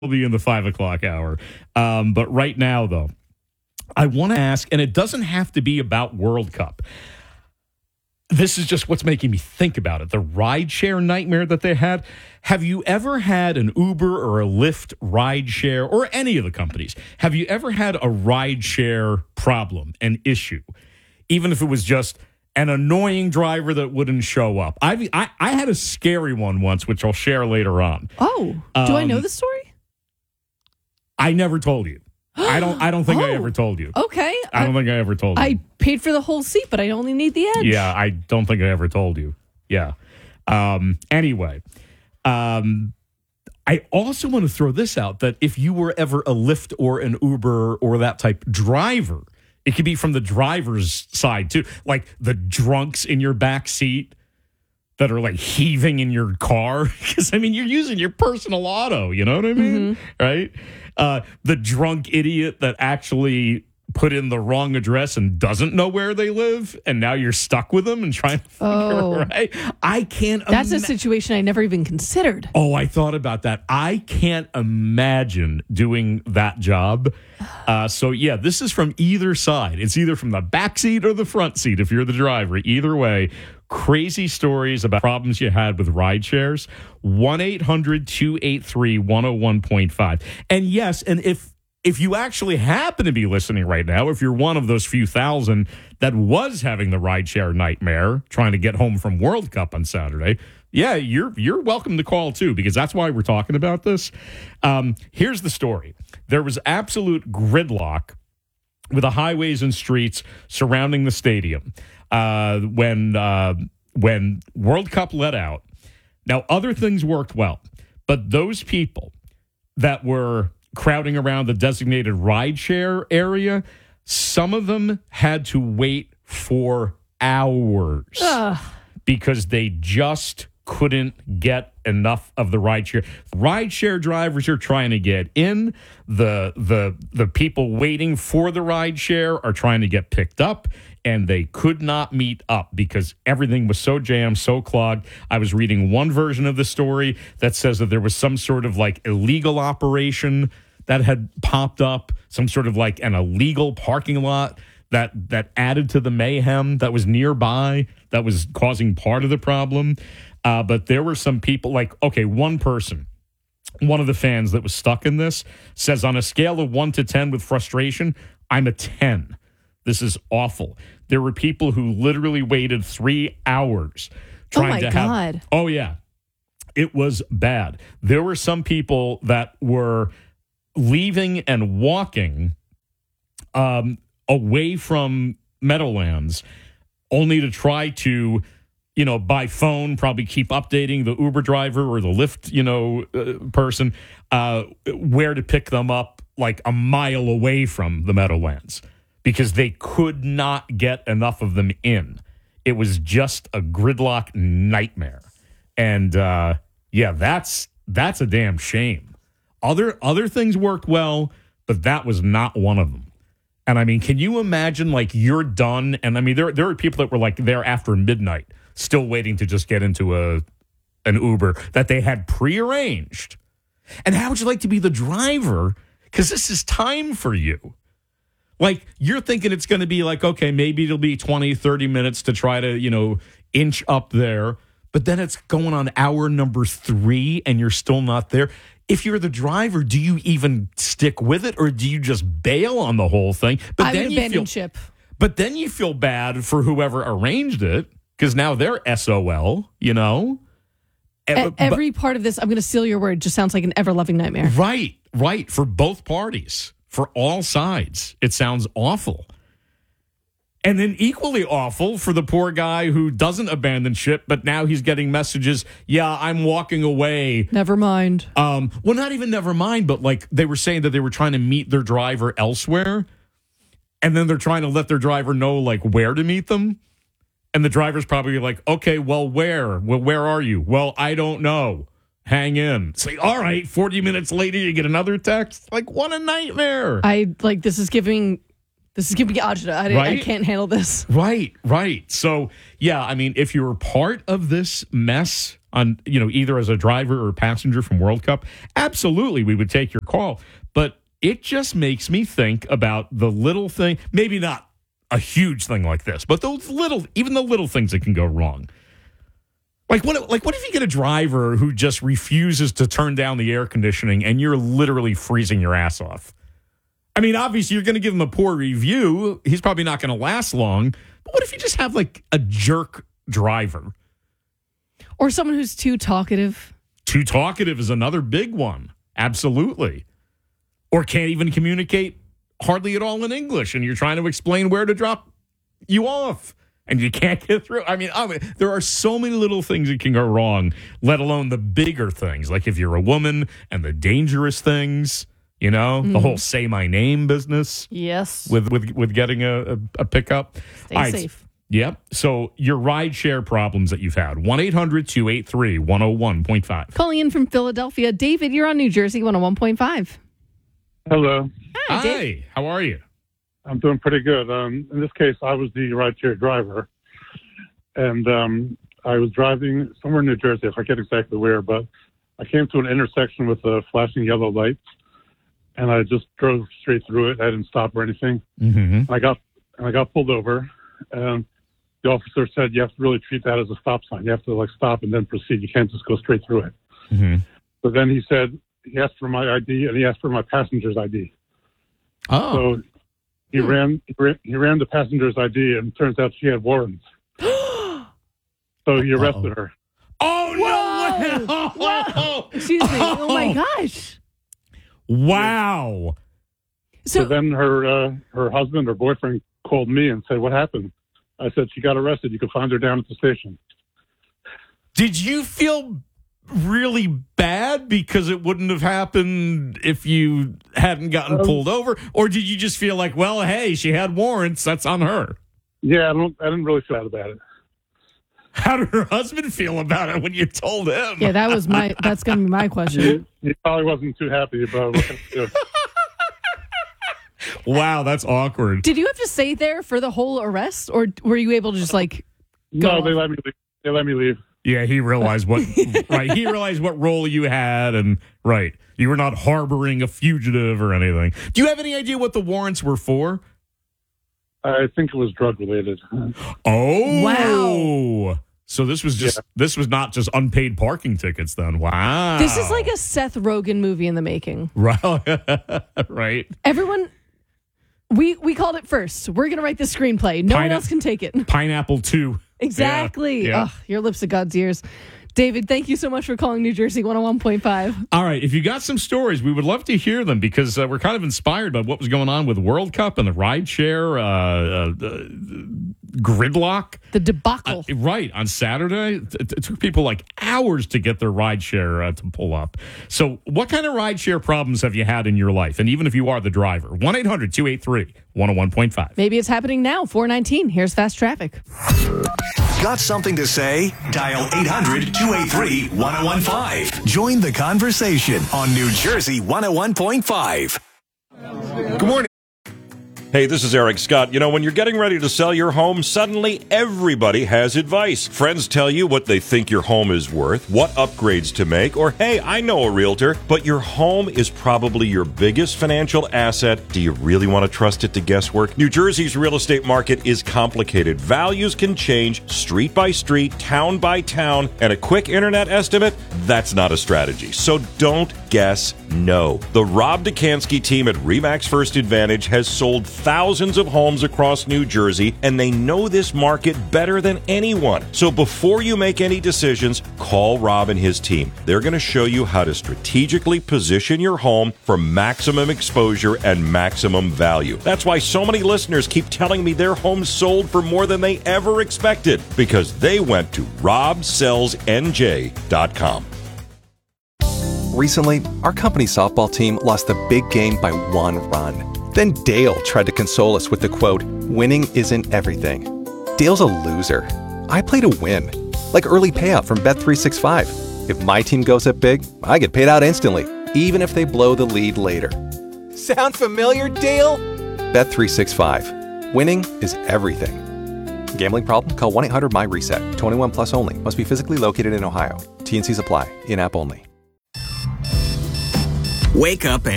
be in the 5 o'clock hour. But right now, though, I want to ask, and it doesn't have to be about World Cup. This is just what's making me think about it. The rideshare nightmare that they had. Have you ever had an Uber or a Lyft rideshare, or any of the companies? Have you ever had a rideshare problem, an issue? Even if it was just an annoying driver that wouldn't show up. I had a scary one once, which I'll share later on. Oh, do I know the story? I never told you. I don't think I ever told you. Okay. I don't think I ever told you. I paid for the whole seat, but I only need the edge. Yeah, I don't think I ever told you. Yeah. Anyway, I also want to throw this out, that if you were ever a Lyft or an Uber or that type driver, it could be from the driver's side too, like the drunks in your back seat that are like heaving in your car. Because, I mean, you're using your personal auto, you know what I mean? Mm-hmm. Right? The drunk idiot that actually put in the wrong address and doesn't know where they live, and now you're stuck with them and trying to figure right. I can't. That's a situation I never even considered. Oh, I thought about that. I can't imagine doing that job. So yeah, this is from either side. It's either from the back seat or the front seat if you're the driver. Either way, crazy stories about problems you had with ride shares. 1-800-283-101.5. And yes, and if you actually happen to be listening right now, if you're one of those few thousand that was having the rideshare nightmare trying to get home from World Cup on Saturday, yeah, you're welcome to call too, because that's why we're talking about this. Here's the story. There was absolute gridlock with the highways and streets surrounding the stadium when World Cup let out. Now, other things worked well, but those people that were crowding around the designated rideshare area, some of them had to wait for hours because they just couldn't get enough of the rideshare. Rideshare drivers are trying to get in. The people waiting for the rideshare are trying to get picked up, and they could not meet up because everything was so jammed, so clogged. I was reading one version of the story that says that there was some sort of like illegal operation that had popped up, some sort of like an illegal parking lot that added to the mayhem that was nearby, that was causing part of the problem. But there were some people like, okay, one person, one of the fans that was stuck in this says, on a scale of 1 to 10 with frustration, I'm a 10. This is awful. There were people who literally waited 3 hours trying to have. Oh, my God. Oh, yeah. It was bad. There were some people that were leaving and walking away from Meadowlands only to try to, by phone, probably keep updating the Uber driver or the Lyft, person, where to pick them up like a mile away from the Meadowlands because they could not get enough of them in. It was just a gridlock nightmare. And, that's a damn shame. Other things worked well, but that was not one of them. And I mean, can you imagine like you're done? And I mean, there are people that were like there after midnight, still waiting to just get into an Uber that they had prearranged. And how would you like to be the driver? Because this is time for you. Like you're thinking it's going to be like, okay, maybe it'll be 20, 30 minutes to try to, inch up there. But then it's going on hour number 3 and you're still not there. If you're the driver, do you even stick with it or do you just bail on the whole thing? But I would abandon ship. But then you feel bad for whoever arranged it because now they're SOL, Every part of this, I'm going to steal your word, just sounds like an ever-loving nightmare. Right. For both parties, for all sides. It sounds awful. And then equally awful for the poor guy who doesn't abandon ship, but now he's getting messages, yeah, I'm walking away. Never mind. Well, not even never mind, but like they were saying that they were trying to meet their driver elsewhere, and then they're trying to let their driver know like where to meet them. And the driver's probably like, okay, well, where? Well, where are you? Well, I don't know. Hang in. It's like, all right, 40 minutes later, you get another text. Like, what a nightmare. This is giving agita. I can't handle this. Right. So, yeah, I mean, if you're part of this mess, on, either as a driver or passenger from World Cup, absolutely we would take your call. But it just makes me think about the little thing, maybe not a huge thing like this, but even the little things that can go wrong. Like what if you get a driver who just refuses to turn down the air conditioning and you're literally freezing your ass off? I mean, obviously you're going to give him a poor review. He's probably not going to last long. But what if you just have like a jerk driver? Or someone who's too talkative. Too talkative is another big one. Absolutely. Or can't even communicate hardly at all in English, and you're trying to explain where to drop you off, and you can't get through. I mean, there are so many little things that can go wrong, let alone the bigger things, like if you're a woman and the dangerous things, the whole say my name business. Yes. With getting a pickup. Stay safe. Yep. So your rideshare problems that you've had, 1-800-283-101.5. Calling in from Philadelphia. David, you're on New Jersey 101.5. Hello. Hi. How are you? I'm doing pretty good. In this case, I was the rideshare driver, and I was driving somewhere in New Jersey. I forget exactly where, but I came to an intersection with flashing yellow lights, and I just drove straight through it. I didn't stop or anything. Mm-hmm. I got pulled over, and the officer said, "You have to really treat that as a stop sign. You have to stop and then proceed. You can't just go straight through it." Mm-hmm. But then he said, he asked for my ID, and he asked for my passenger's ID. Oh. So he ran the passenger's ID, and it turns out she had warrants. So he arrested her. Oh, no! Whoa. Excuse me. Oh, my gosh. Wow. So then her husband or boyfriend called me and said, "What happened?" I said, "She got arrested. You can find her down at the station." Did you feel really bad because it wouldn't have happened if you hadn't gotten pulled over? Or did you just feel like, well, hey, she had warrants, that's on her? Yeah, I didn't really feel bad about it. How did her husband feel about it when you told him? Yeah, that's going to be my question. He probably wasn't too happy about what to do. Wow, that's awkward. Did you have to stay there for the whole arrest, or were you able to just go No, they let me leave. They let me leave. Yeah, he realized what He realized what role you had, and you were not harboring a fugitive or anything. Do you have any idea what the warrants were for? I think it was drug related. Oh, wow! So this was this was not just unpaid parking tickets then. Wow, this is like a Seth Rogen movie in the making. Right. Everyone. We called it first. We're going to write the screenplay. No one else can take it. Pineapple 2. Exactly. Yeah. Oh, your lips to God's ears. David, thank you so much for calling New Jersey 101.5. All right. If you got some stories, we would love to hear them because we're kind of inspired by what was going on with World Cup and the rideshare gridlock. The debacle. Right. On Saturday, it took people like hours to get their rideshare to pull up. So what kind of rideshare problems have you had in your life? And even if you are the driver, 1-800-283-101.5. Maybe it's happening now. 419. Here's Fast Traffic. Got something to say? Dial 800-283-1015. Join the conversation on New Jersey 101.5. Good morning. Hey, this is Eric Scott. You know, when you're getting ready to sell your home, suddenly everybody has advice. Friends tell you what they think your home is worth, what upgrades to make, or hey, I know a realtor, but your home is probably your biggest financial asset. Do you really want to trust it to guesswork? New Jersey's real estate market is complicated. Values can change street by street, town by town, and a quick internet estimate, that's not a strategy. So don't guess no. The Rob Dekanski team at RE/MAX First Advantage has sold thousands of homes across New Jersey, and they know this market better than anyone. So before you make any decisions, call Rob and his team. They're going to show you how to strategically position your home for maximum exposure and maximum value. That's why so many listeners keep telling me their homes sold for more than they ever expected, because they went to robsellsnj.com. Recently, our company softball team lost the big game by 1 run. Then Dale tried to console us with the quote, "Winning isn't everything." Dale's a loser. I play to win, like early payout from Bet365. If my team goes up big, I get paid out instantly, even if they blow the lead later. Sound familiar, Dale? Bet365. Winning is everything. Gambling problem? Call 1-800-MY-RESET. 21 plus only. Must be physically located in Ohio. T&Cs apply. In-app only. Wake up and